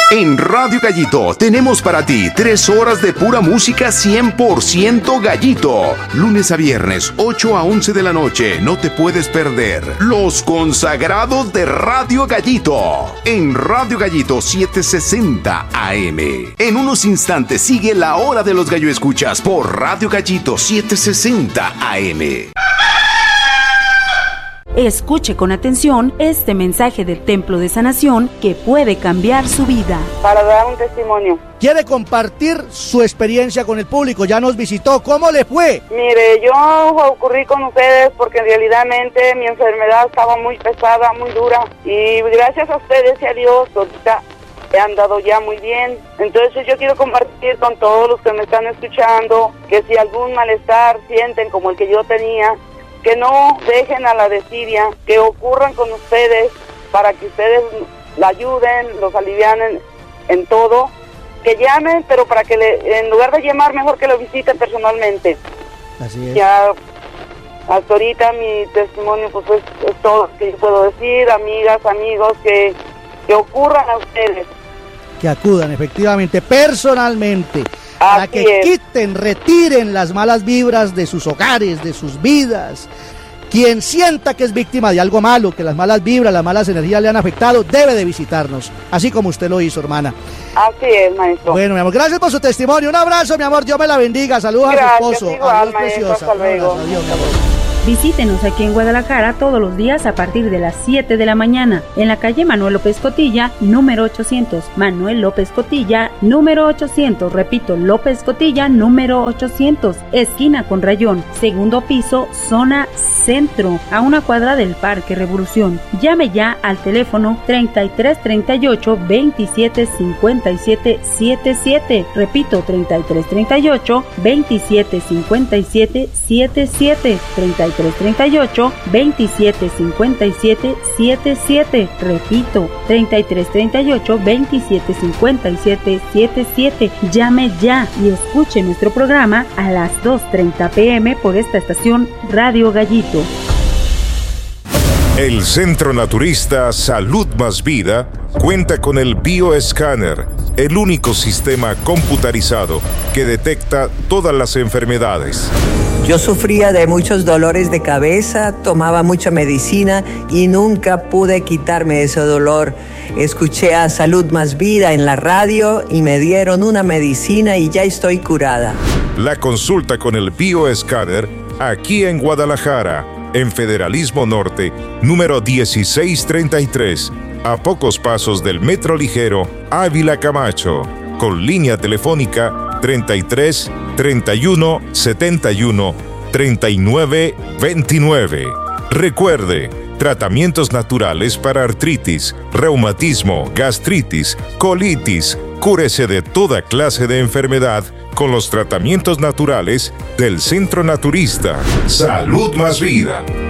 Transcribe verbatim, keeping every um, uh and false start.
En Radio Gallito tenemos para ti tres horas de pura música cien por ciento Gallito. Lunes a viernes, ocho a once de la noche. No te puedes perder Los Consagrados de Radio Gallito. En Radio Gallito setecientos sesenta A M. En unos instantes sigue la hora de los gallo escuchas por Radio Gallito setecientos sesenta A M. Escuche con atención este mensaje del Templo de Sanación que puede cambiar su vida. Para dar un testimonio. Quiere compartir su experiencia con el público, ya nos visitó, ¿cómo le fue? Mire, yo ocurrí con ustedes porque en realidad mi enfermedad estaba muy pesada, muy dura, y gracias a ustedes y a Dios, ahorita he andado ya muy bien. Entonces yo quiero compartir con todos los que me están escuchando que si algún malestar sienten como el que yo tenía, que no dejen a la desidia, que ocurran con ustedes para que ustedes la ayuden, los alivianen en todo, que llamen, pero para que le, en lugar de llamar, mejor que lo visiten personalmente. Así es. Ya hasta ahorita mi testimonio pues es, es todo lo que yo puedo decir, amigas, amigos, que, que ocurran a ustedes. Que acudan efectivamente, personalmente. Para Así que es. quiten, retiren las malas vibras de sus hogares, de sus vidas. Quien sienta que es víctima de algo malo, que las malas vibras, las malas energías le han afectado, debe de visitarnos, así como usted lo hizo, hermana. Así es, maestro. Bueno, mi amor, gracias por su testimonio. Un abrazo, mi amor, Dios me la bendiga. Saludos Gracias, a su esposo. igual, Adiós, maestro, preciosa. hasta luego. Un abrazo, adiós, mi amor. Visítenos aquí en Guadalajara todos los días a partir de las siete de la mañana en la calle Manuel López Cotilla, número ochocientos. Manuel López Cotilla, número ochocientos. Repito, López Cotilla, número ochocientos. Esquina con Rayón, segundo piso, zona centro, a una cuadra del Parque Revolución. Llame ya al teléfono treinta y tres treinta y ocho veintisiete cincuenta y siete setenta y siete. Repito, treinta y tres treinta y ocho veintisiete cincuenta y siete setenta y siete. treinta y tres treinta y ocho veintisiete cincuenta y siete setenta y siete. Repito, treinta y tres treinta y ocho veintisiete cincuenta y siete setenta y siete. Llame ya y escuche nuestro programa a las dos treinta pm por esta estación Radio Gallito. El Centro Naturista Salud Más Vida cuenta con el Bioescáner, el único sistema computarizado que detecta todas las enfermedades. Yo sufría de muchos dolores de cabeza, tomaba mucha medicina y nunca pude quitarme ese dolor. Escuché a Salud Más Vida en la radio y me dieron una medicina y ya estoy curada. La consulta con el Bioescáner aquí en Guadalajara, en Federalismo Norte, número dieciséis treinta y tres, a pocos pasos del Metro Ligero Ávila Camacho, con línea telefónica treinta y tres treinta y uno setenta y uno treinta y nueve veintinueve. Recuerde, tratamientos naturales para artritis, reumatismo, gastritis, colitis. Cúrese de toda clase de enfermedad con los tratamientos naturales del Centro Naturista Salud Más Vida.